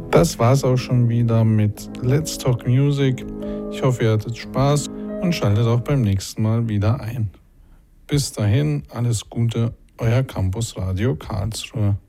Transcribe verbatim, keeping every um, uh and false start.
Das war's auch schon wieder mit Let's Talk Music. Ich hoffe, ihr hattet Spaß und schaltet auch beim nächsten Mal wieder ein. Bis dahin, alles Gute, euer Campus Radio Karlsruhe.